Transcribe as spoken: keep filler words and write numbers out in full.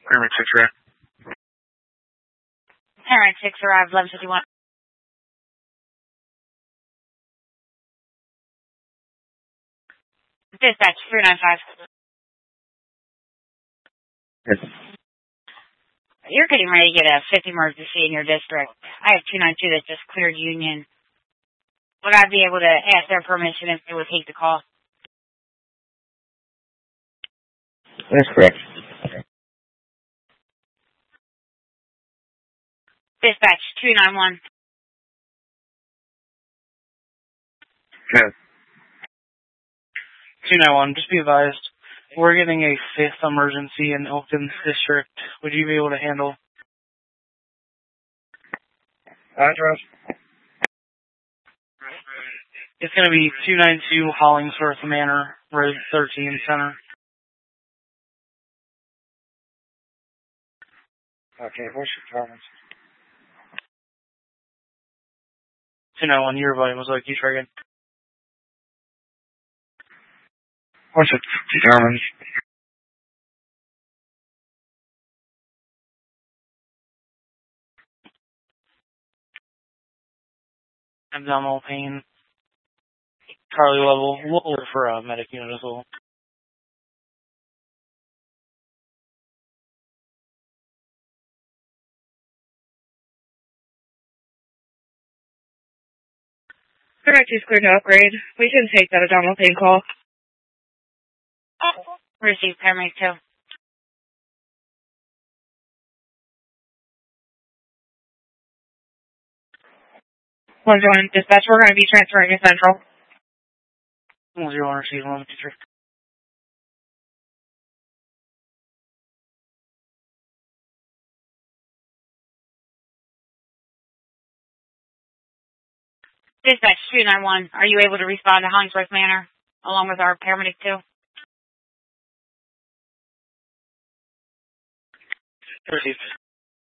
Paramedic six arrived. Paramedic six arrived, eleven fifty-one. Dispatch, three nine five. Yes. You're getting ready to get a fifth emergency in your district. I have two nine two that just cleared Union. Would I be able to ask their permission if they would take the call? That's correct. Dispatch, two nine one. Okay. two nine one, just be advised, we're getting a fifth emergency in Elkton District. Would you be able to handle? Address? It's going to be two nine two Hollingsworth Manor, Road thirteen Center. Okay, what's your comments? two nine one, your volume was like, you try again. What's it determined? Abdominal pain. Charlie level. We'll order for a medic unit as well. Correct, is cleared to upgrade. We can take that abdominal pain call. Receive paramedic two. one zero one, dispatch, we're going to be transferring to Central. one zero one, receive eleven fifty-three. Dispatch, two nine one, are you able to respond to Hollingsworth Manor along with our paramedic two? Received.